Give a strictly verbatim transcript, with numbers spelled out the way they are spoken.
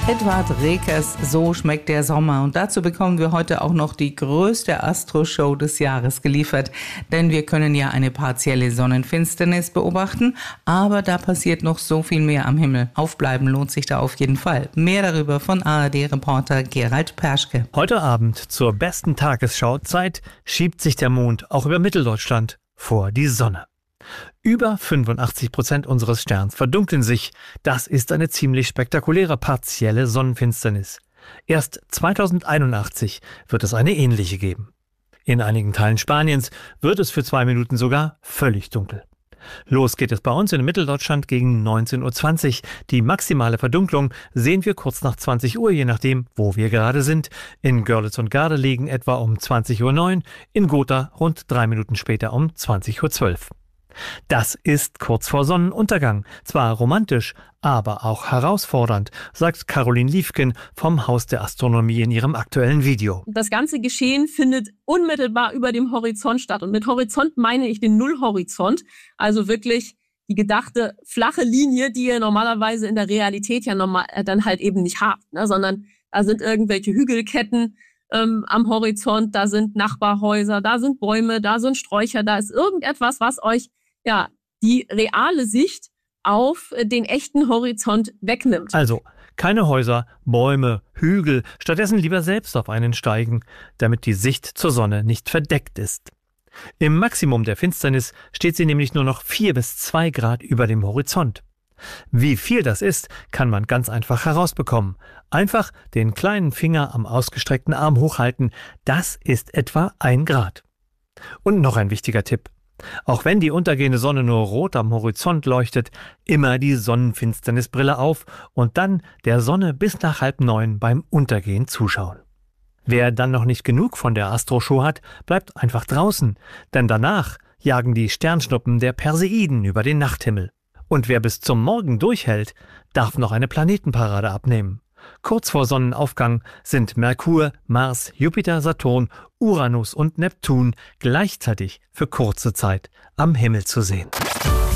Edward Rekers So schmeckt der Sommer. Und dazu bekommen wir heute auch noch die größte Astro-Show des Jahres geliefert. Denn wir können ja eine partielle Sonnenfinsternis beobachten, aber da passiert noch so viel mehr am Himmel. Aufbleiben lohnt sich da auf jeden Fall. Mehr darüber von A R D-Reporter Gerald Perschke. Heute Abend zur besten Tagesschauzeit schiebt sich der Mond auch über Mitteldeutschland vor die Sonne. Über fünfundachtzig Prozent unseres Sterns verdunkeln sich. Das ist eine ziemlich spektakuläre partielle Sonnenfinsternis. Erst zweitausendeinundachtzig wird es eine ähnliche geben. In einigen Teilen Spaniens wird es für zwei Minuten sogar völlig dunkel. Los geht es bei uns in Mitteldeutschland gegen neunzehn Uhr zwanzig. Die maximale Verdunklung sehen wir kurz nach zwanzig Uhr, je nachdem, wo wir gerade sind. In Görlitz und Gardelegen etwa um zwanzig Uhr neun, in Gotha rund drei Minuten später um zwanzig Uhr zwölf. Das ist kurz vor Sonnenuntergang. Zwar romantisch, aber auch herausfordernd, sagt Caroline Liefken vom Haus der Astronomie in ihrem aktuellen Video. Das ganze Geschehen findet unmittelbar über dem Horizont statt. Und mit Horizont meine ich den Nullhorizont, also wirklich die gedachte flache Linie, die ihr normalerweise in der Realität ja normal, äh, dann halt eben nicht habt, ne? Sondern da sind irgendwelche Hügelketten ähm, am Horizont, da sind Nachbarhäuser, da sind Bäume, da sind Sträucher, da ist irgendetwas, was euch ja die reale Sicht auf den echten Horizont wegnimmt. Also keine Häuser, Bäume, Hügel, stattdessen lieber selbst auf einen steigen, damit die Sicht zur Sonne nicht verdeckt ist. Im Maximum der Finsternis steht sie nämlich nur noch vier bis zwei Grad über dem Horizont. Wie viel das ist, kann man ganz einfach herausbekommen. Einfach den kleinen Finger am ausgestreckten Arm hochhalten, das ist etwa ein Grad. Und noch ein wichtiger Tipp. Auch wenn die untergehende Sonne nur rot am Horizont leuchtet, immer die Sonnenfinsternisbrille auf und dann der Sonne bis nach halb neun beim Untergehen zuschauen. Wer dann noch nicht genug von der Astro-Show hat, bleibt einfach draußen, denn danach jagen die Sternschnuppen der Perseiden über den Nachthimmel. Und wer bis zum Morgen durchhält, darf noch eine Planetenparade abnehmen. Kurz vor Sonnenaufgang sind Merkur, Mars, Jupiter, Saturn, Uranus und Neptun gleichzeitig für kurze Zeit am Himmel zu sehen.